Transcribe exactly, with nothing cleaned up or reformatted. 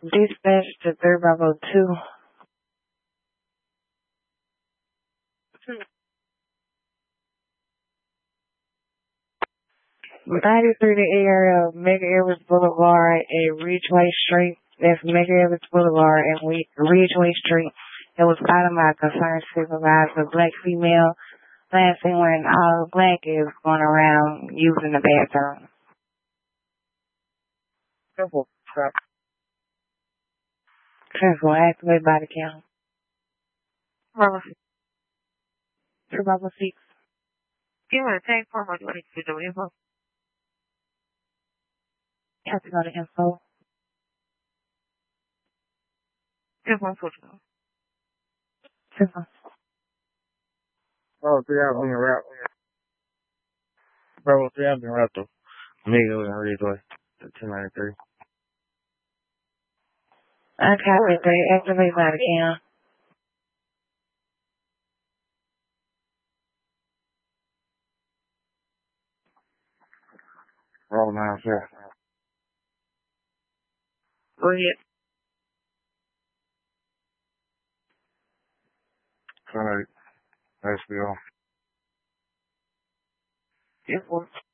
Dispatch to three Bravo two. ninety-three the area of Mega Evans Boulevard and Ridgeway Street. That's Mega Evans Boulevard and we, Ridgeway Street. It was out of my concerned supervisor, black female. Last thing when all black is going around using the bathroom. Simple. Simple. Activate body count. Two Bravo six. You want to take for what you want to do info? You have to go to info. Simple. Simple. Oh, three out on the route. Bravo three out on the route to Mega and Ridgeway. two ninety-three. Okay, with the activate body count. Roll nine sir. Go ahead. Tonight, let's be on. Simple.